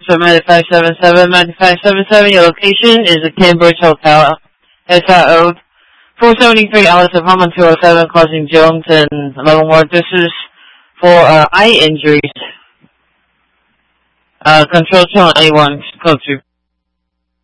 So 9577, your location is the Cambridge Hotel, SIO. 473 Alice of Home on 207, causing Jones and Leavenworth. This is for eye injuries. Control channel A1, code 2.